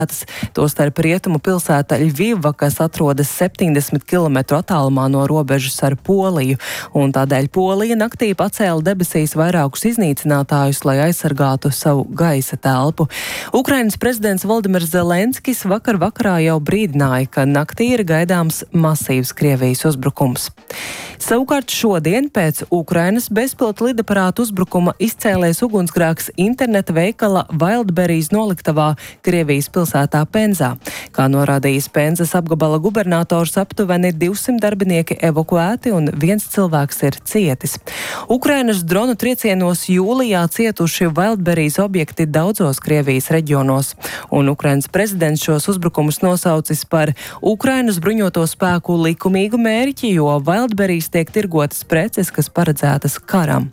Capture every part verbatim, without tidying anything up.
Tostarp rietumu pilsēta Ļviva, kas atrodas septiņdesmit kilometru attālumā no robežas ar Poliju, un tādēļ Polija naktī pacēla debesīs vairākus iznīcinātājus, lai aizsargātu savu gaisa telpu. Ukrainas prezidents Voldimirs Zelenskis vakar vakarā jau brīdināja, ka naktī ir gaidāms masīvs Krievijas uzbrukums. Savukārt šodien pēc Ukrainas bezpilota lidaparātu uzbrukuma izcēlies ugunsgrēks interneta veikala Wildberries noliktavā Krievijas pilsētā Penzā. Kā norādījis Penzas apgabala gubernators, aptuveni divsimt darbinieki evakuēti un viens cilvēks ir cietis. Ukrainas dronu triecienos jūlijā cietuši Wildberries objekti daudzos Krievijas reģionos, un Ukrainas prezidents šos uzbrukumus nosaucis par Ukrainas bruņoto spēku likumīgu mērķi, jo Wildberries tiek tirgotas preces, kas paredzētas karam.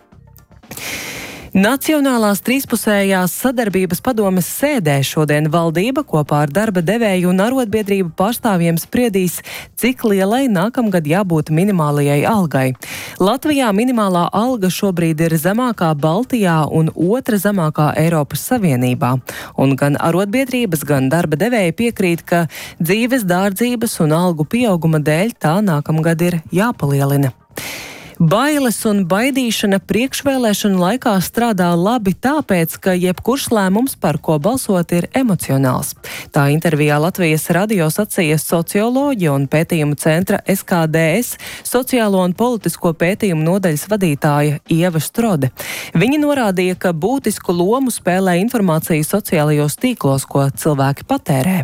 Nacionālās trīspusējās sadarbības padomes sēdē šodien valdība kopā ar darba devēju un arotbiedrību pārstāvjiem spriedīs, cik lielai nākamgad jābūt minimālajai algai. Latvijā minimālā alga šobrīd ir zemākā Baltijā un otra zemākā Eiropas Savienībā. Un gan arotbiedrības, gan darba devēji piekrīt, ka dzīves dārdzības un algu pieauguma dēļ tā nākamgad ir jāpalielina. Bailes un baidīšana priekšvēlēšanu laikā strādā labi tāpēc, ka jebkurš lēmums, par ko balsot, ir emocionāls. Tā intervijā Latvijas radio sacīja socioloģija un pētījumu centra S K D S sociālo un politisko pētījumu nodaļas vadītāja Ieva Strode. Viņa norādīja, ka būtisku lomu spēlē informācija sociālajos tīklos, ko cilvēki patērē.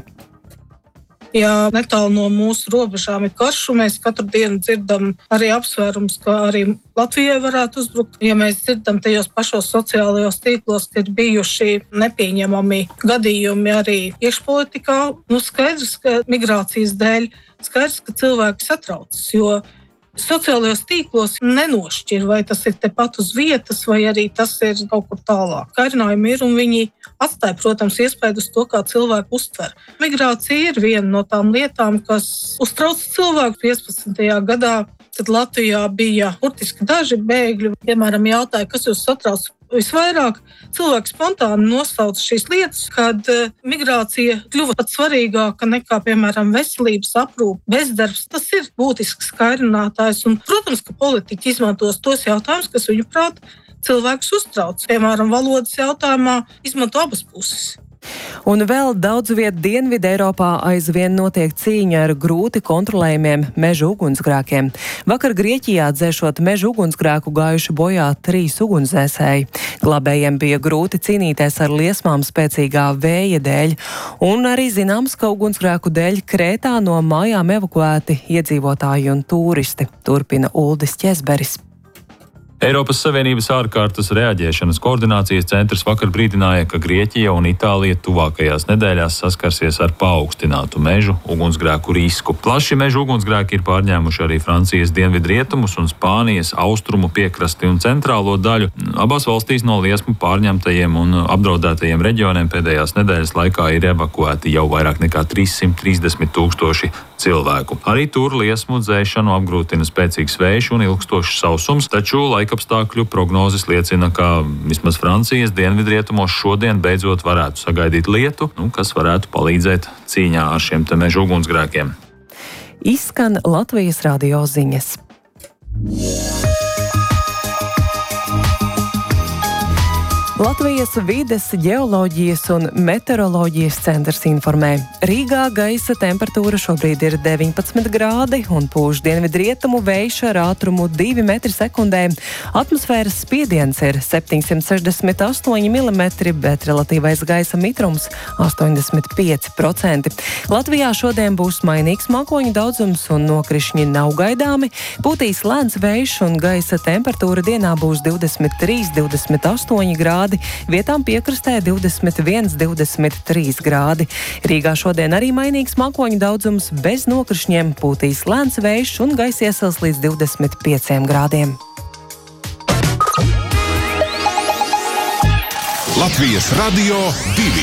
Ja netālu no mūsu robežām ir karš, un mēs katru dienu dzirdam arī apsvērums, ka arī Latvijai varētu uzbrukt. Ja mēs dzirdam tajos pašos sociālajos tīklos, ka ir bijuši nepieņemami gadījumi arī iekšpolitikā, nu skaidrs, ka migrācijas dēļ skaidrs, ka cilvēki satraucas, jo sociālajos tīklos nenošķir, vai tas ir tepat uz vietas, vai arī tas ir kaut kur tālāk. Kārinājumi ir, un viņi atstāja, protams, iespēju uz to, kā cilvēku uztver. Migrācija ir viena no tām lietām, kas uztrauc cilvēku. piecpadsmitajā gadā, kad Latvijā bija burtiski daži bēgļi, piemēram, jautāja, kas jūs satrauc visvairāk, cilvēki spontāni nosauca šīs lietas, kad migrācija kļuva pat svarīgāka nekā, piemēram, veselības aprūpe, bezdarbs. Tas ir būtisks kairinātājs, un, protams, ka politiķi izmantos tos jautājumus, kas viņuprāt cilvēkus uztrauc. Piemēram, valodas jautājumā izmanto abas puses. Un vēl daudz viet Dienvidu Eiropā aizvien notiek cīņa ar grūti kontrolējumiem meža ugunsgrēkiem. Vakar Grieķijā dzēšot meža ugunsgrēku gājuši bojā trīs ugunsdzēsēji. Glābējiem bija grūti cīnīties ar liesmām spēcīgā vēja dēļ, un arī zināms, ka ugunsgrēku dēļ Krētā no mājām evakuēti iedzīvotāji un turisti, turpina Uldis Ķesberis. Eiropas Savienības ārkārtas reaģēšanas koordinācijas centrs vakar brīdināja, ka Grieķija un Itālija tuvākajās nedēļās saskarsies ar paaugstinātu mežu ugunsgrēku risku. Plaši mežu ugunsgrēki ir pārņēmuši arī Francijas dienvidrietumus un Spānijas austrumu piekrasti un centrālo daļu. Abās valstīs no liesmu pārņemtajiem un apdraudētajiem reģioniem pēdējās nedēļas laikā ir evakuēti jau vairāk nekā trīssimt trīsdesmit tūkstoši cilvēku. Arī tur liesmu dzēšanu apgrūtina spēcīgs vējš un ilgstošs sausums, taču laikapstākļu prognozes liecina, ka vismaz Francijas dienvidrietumos šodien beidzot varētu sagaidīt lietu, nu, kas varētu palīdzēt cīņā ar šiem te mežu ugunsgrēkiem. Izskan Latvijas radio ziņas. Latvijas vides, ģeoloģijas un meteoroloģijas centrs informē. Rīgā gaisa temperatūra šobrīd ir deviņpadsmit grādi un pūš dienvidrietumu vējš ar ātrumu divi metri sekundē. Atmosfēras spiediens ir septiņsimt sešdesmit astoņi milimetri, bet relatīvais gaisa mitrums astoņdesmit pieci procenti. Latvijā šodien būs mainīgs mākoņu daudzums un nokrišņi nav gaidāmi. Pūtīs lēns vējš un gaisa temperatūra dienā būs divdesmit trīs, divdesmit astoņi grādi. Vietām piekrastē divdesmit viens, divdesmit trīs grādi. Rīgā šodien arī mainīgs mākoņu daudzums, bez nokrišņiem, pūtīs lēns vējš un gaisa iesils līdz divdesmit pieciem grādiem. Latvijas radio divi.